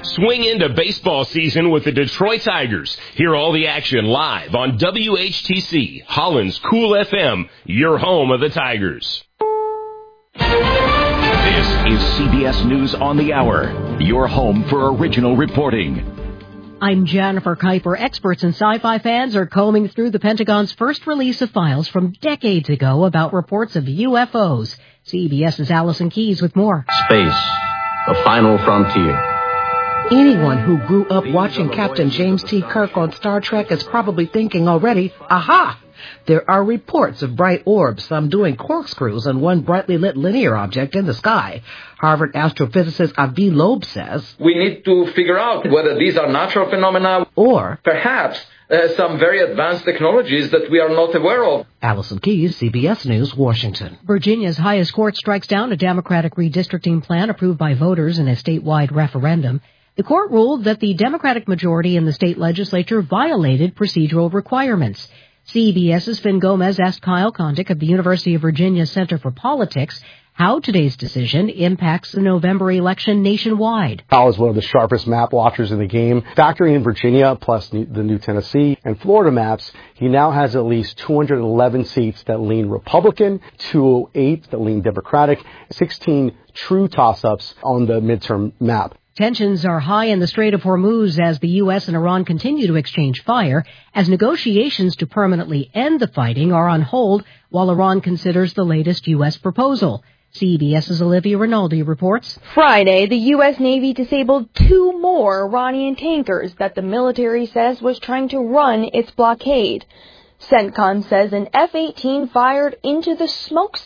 Swing into baseball season with the Detroit Tigers. Hear all the action live on WHTC, Holland's Cool FM, your home of the Tigers. This is CBS News on the Hour, your home for original reporting. I'm Jennifer Kuiper. Experts and sci-fi fans are combing through the Pentagon's first release of files from decades ago about reports of UFOs. CBS's Allison Keyes with more. Space, the final frontier. Anyone who grew up watching Captain James T. Kirk on Star Trek is probably thinking already, aha! There are reports of bright orbs, some doing corkscrews on one brightly lit linear object in the sky. Harvard astrophysicist Avi Loeb says, we need to figure out whether these are natural phenomena or perhaps some very advanced technologies that we are not aware of. Allison Keyes, CBS News, Washington. Virginia's highest court strikes down a Democratic redistricting plan approved by voters in a statewide referendum. The court ruled that the Democratic majority in the state legislature violated procedural requirements. CBS's Finn Gomez asked Kyle Kondik of the University of Virginia Center for Politics how today's decision impacts the November election nationwide. Kyle is one of the sharpest map watchers in the game. Factoring in Virginia plus the new Tennessee and Florida maps, he now has at least 211 seats that lean Republican, 208 that lean Democratic, 16 true toss-ups on the midterm map. Tensions are high in the Strait of Hormuz as the U.S. and Iran continue to exchange fire, as negotiations to permanently end the fighting are on hold while Iran considers the latest U.S. proposal. CBS's Olivia Rinaldi reports. Friday, the U.S. Navy disabled 2 more Iranian tankers that the military says was trying to run its blockade. CENTCOM says an F-18 fired into the smokestack